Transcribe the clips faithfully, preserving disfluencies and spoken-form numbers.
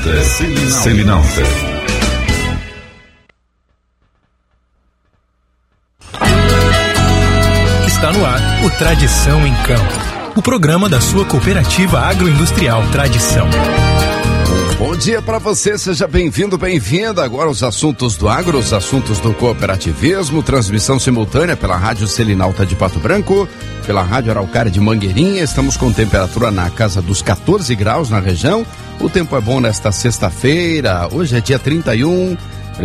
Selinalta. Selinalta. Está no ar o Tradição em Campo, o programa da sua cooperativa agroindustrial Tradição. Bom dia para você, seja bem-vindo, bem-vinda. Agora os assuntos do agro, os assuntos do cooperativismo, transmissão simultânea pela Rádio Selinalta de Pato Branco, pela Rádio Araucária de Mangueirinha. Estamos com temperatura na casa dos quatorze graus na região. O tempo é bom nesta sexta-feira, hoje é dia trinta e um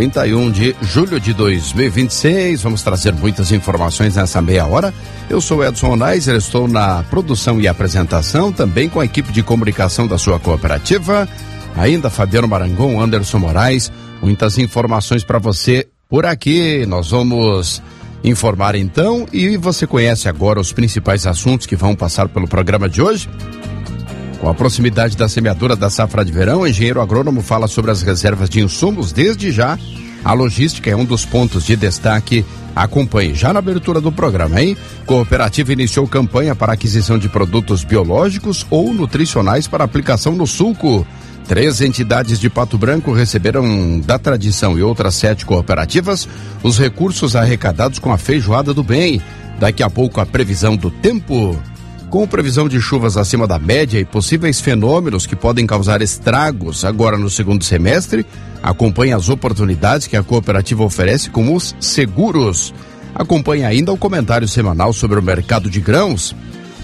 de julho de dois mil e vinte e seis. Vamos trazer muitas informações nessa meia hora. Eu sou Edson Onaiser, estou na produção e apresentação, também com a equipe de comunicação da sua cooperativa. Ainda Fabiano Marangon, Anderson Moraes, muitas informações para você por aqui. Nós vamos informar então, e você conhece agora os principais assuntos que vão passar pelo programa de hoje. Com a proximidade da semeadura da safra de verão, o engenheiro agrônomo fala sobre as reservas de insumos. Desde já, a logística é um dos pontos de destaque. Acompanhe já na abertura do programa, hein? Cooperativa iniciou campanha para aquisição de produtos biológicos ou nutricionais para aplicação no sulco. Três entidades de Pato Branco receberam da Tradição e outras sete cooperativas os recursos arrecadados com a Feijoada do Bem. Daqui a pouco a previsão do tempo. Com previsão de chuvas acima da média e possíveis fenômenos que podem causar estragos agora no segundo semestre, acompanhe as oportunidades que a cooperativa oferece com os seguros. Acompanhe ainda o comentário semanal sobre o mercado de grãos.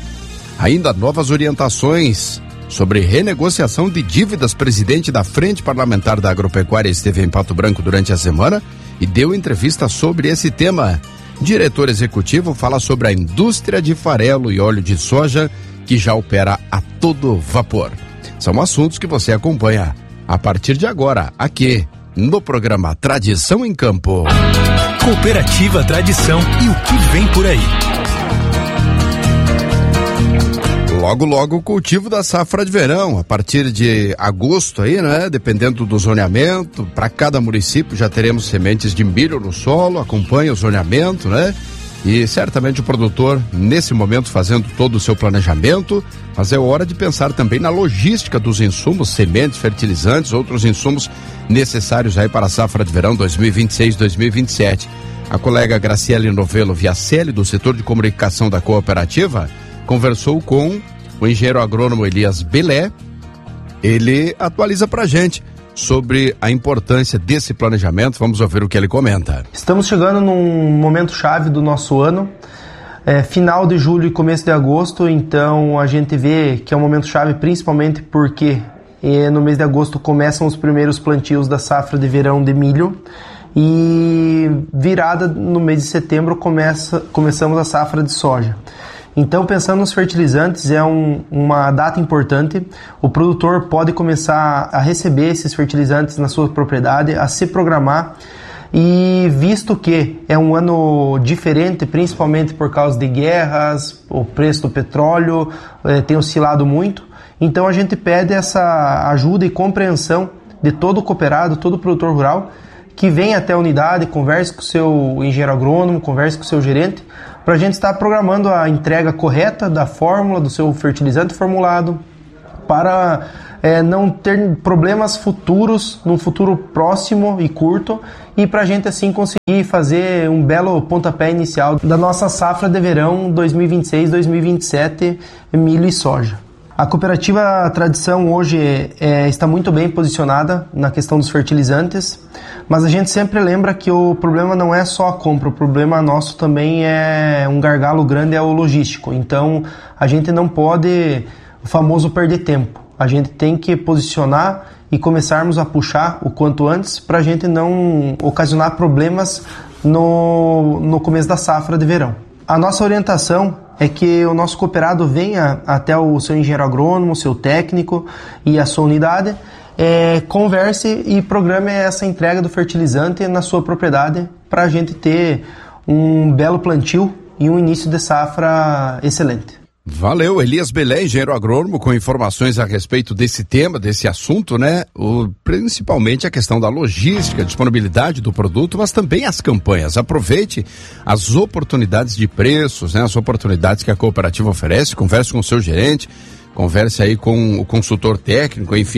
Ainda novas orientações sobre renegociação de dívidas. Presidente da Frente Parlamentar da Agropecuária esteve em Pato Branco durante a semana e deu entrevista sobre esse tema. Diretor executivo fala sobre a indústria de farelo e óleo de soja que já opera a todo vapor. São assuntos que você acompanha a partir de agora, aqui no programa Tradição em Campo. Cooperativa Tradição e o que vem por aí. Logo, logo o cultivo da safra de verão, a partir de agosto aí, né? Dependendo do zoneamento, para cada município já teremos sementes de milho no solo, acompanha o zoneamento, né? E certamente o produtor, nesse momento, fazendo todo o seu planejamento, mas é hora de pensar também na logística dos insumos, sementes, fertilizantes, outros insumos necessários aí para a safra de verão dois mil e vinte e seis, dois mil e vinte e sete. A colega Graciele Novello Viacelli, do setor de comunicação da cooperativa, conversou com o engenheiro agrônomo Elias Belé. Ele atualiza pra gente sobre a importância desse planejamento. Vamos ouvir o que ele comenta. Estamos chegando num momento chave do nosso ano, é, final de julho e começo de agosto, então a gente vê que é um momento chave principalmente porque é, no mês de agosto começam os primeiros plantios da safra de verão de milho e virada no mês de setembro começa, começamos a safra de soja. Então, pensando nos fertilizantes, é um, uma data importante. O produtor pode começar a receber esses fertilizantes na sua propriedade, a se programar. E visto que é um ano diferente, principalmente por causa de guerras, o preço do petróleo eh, tem oscilado muito, então a gente pede essa ajuda e compreensão de todo o cooperado, todo o produtor rural, que vem até a unidade, converse com o seu engenheiro agrônomo, converse com o seu gerente, para a gente estar programando a entrega correta da fórmula, do seu fertilizante formulado, para é, não ter problemas futuros, num futuro próximo e curto, e para a gente assim conseguir fazer um belo pontapé inicial da nossa safra de verão dois mil e vinte e seis, dois mil e vinte e sete, milho e soja. A cooperativa Tradição hoje é, está muito bem posicionada na questão dos fertilizantes, mas a gente sempre lembra que o problema não é só a compra, o problema nosso também é um gargalo grande, é o logístico. Então a gente não pode, o famoso, perder tempo. A gente tem que posicionar e começarmos a puxar o quanto antes para a gente não ocasionar problemas no, no começo da safra de verão. A nossa orientação é que o nosso cooperado venha até o seu engenheiro agrônomo, o seu técnico e a sua unidade, é, converse e programe essa entrega do fertilizante na sua propriedade para a gente ter um belo plantio e um início de safra excelente. Valeu, Elias Belé, engenheiro agrônomo, com informações a respeito desse tema, desse assunto, né? O, principalmente a questão da logística, disponibilidade do produto, mas também as campanhas. Aproveite as oportunidades de preços, né? As oportunidades que a cooperativa oferece, converse com o seu gerente, converse aí com o consultor técnico, enfim,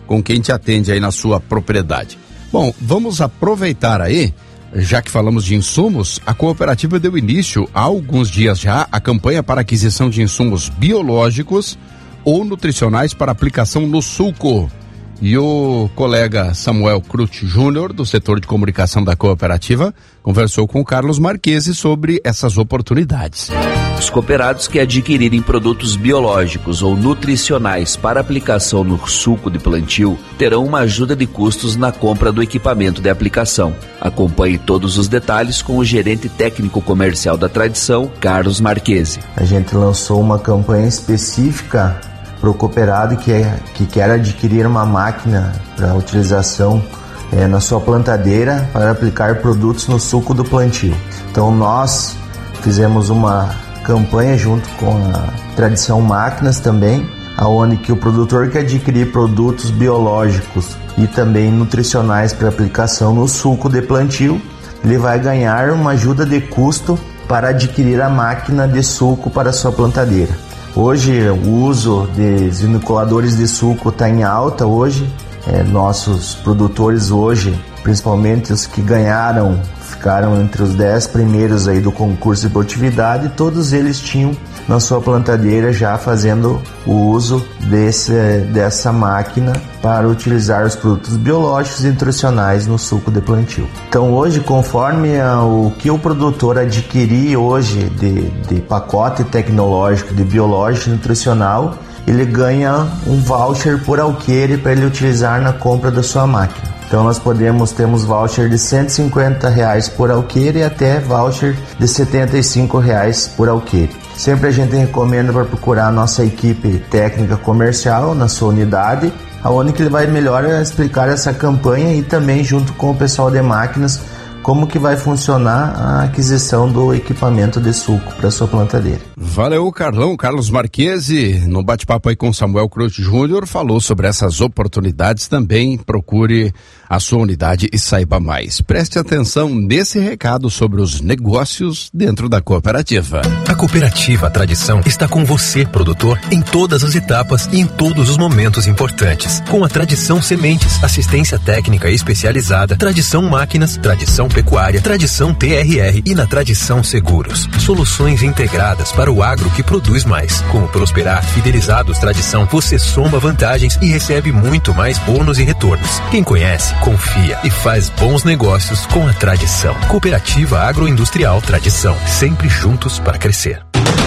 com quem te atende aí na sua propriedade. Bom, vamos aproveitar aí, já que falamos de insumos, a cooperativa deu início há alguns dias já a campanha para aquisição de insumos biológicos ou nutricionais para aplicação no suco. E o colega Samuel Crut Júnior, do setor de comunicação da cooperativa, conversou com o Carlos Marchese sobre essas oportunidades. Os cooperados que adquirirem produtos biológicos ou nutricionais para aplicação no suco de plantio terão uma ajuda de custos na compra do equipamento de aplicação. Acompanhe todos os detalhes com o gerente técnico comercial da Tradição, Carlos Marchese. A gente lançou uma campanha específica para o cooperado que, é, que quer adquirir uma máquina para utilização é, na sua plantadeira para aplicar produtos no suco do plantio. Então nós fizemos uma campanha junto com a Tradição Máquinas também, aonde que o produtor que adquirir produtos biológicos e também nutricionais para aplicação no suco de plantio, ele vai ganhar uma ajuda de custo para adquirir a máquina de suco para a sua plantadeira. Hoje o uso de inoculadores de suco está em alta hoje. É, nossos produtores hoje, principalmente os que ganharam, ficaram entre os dez primeiros aí do concurso de produtividade, todos eles tinham na sua plantadeira já fazendo o uso desse, dessa máquina para utilizar os produtos biológicos e nutricionais no suco de plantio. Então hoje, conforme a, o que o produtor adquirir hoje de, de pacote tecnológico de biológico e nutricional, ele ganha um voucher por alqueire para ele utilizar na compra da sua máquina. Então nós podemos, temos voucher de cento e cinquenta reais por alqueire e até voucher de setenta e cinco reais por alqueire. Sempre a gente recomenda para procurar a nossa equipe técnica comercial na sua unidade, aonde que ele vai melhor explicar essa campanha e também junto com o pessoal de máquinas como que vai funcionar a aquisição do equipamento de suco para sua plantadeira. Valeu, Carlão. Carlos Marchese, no bate-papo aí com Samuel Cruz Júnior, falou sobre essas oportunidades. Também procure a sua unidade e saiba mais. Preste atenção nesse recado sobre os negócios dentro da cooperativa. A Cooperativa Tradição está com você, produtor, em todas as etapas e em todos os momentos importantes. Com a Tradição Sementes, assistência técnica especializada, Tradição Máquinas, Tradição Pecuária, Tradição T R R e na Tradição Seguros. Soluções integradas para o agro que produz mais. Com o Prosperar Fidelizados Tradição, você soma vantagens e recebe muito mais bônus e retornos. Quem conhece, confia e faz bons negócios com a Tradição. Cooperativa Agroindustrial Tradição, sempre juntos para crescer.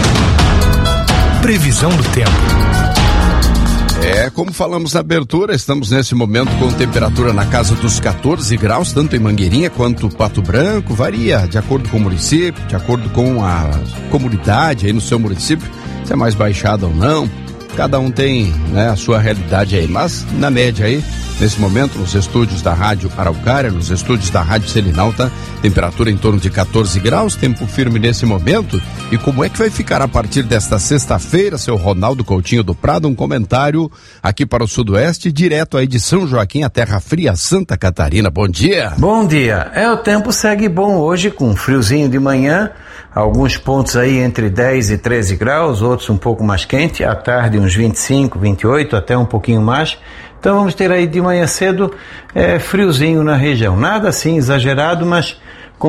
Previsão do tempo. É, como falamos na abertura, estamos nesse momento com temperatura na casa dos catorze graus, tanto em Mangueirinha quanto Pato Branco. Varia de acordo com o município, de acordo com a comunidade aí no seu município, se é mais baixada ou não. Cada um tem, né, a sua realidade aí, mas na média aí, nesse momento, nos estúdios da Rádio Araucária, nos estúdios da Rádio Selinalta, temperatura em torno de catorze graus, tempo firme nesse momento. E como é que vai ficar a partir desta sexta-feira, seu Ronaldo Coutinho do Prado? Um comentário aqui para o Sudoeste, direto aí de São Joaquim, a Terra Fria, Santa Catarina. Bom dia. Bom dia. É, o tempo segue bom hoje, com friozinho de manhã, alguns pontos aí entre dez e treze graus, outros um pouco mais quente, à tarde uns vinte e cinco, vinte e oito, até um pouquinho mais. Então vamos ter aí de manhã cedo é, friozinho na região. Nada assim exagerado, mas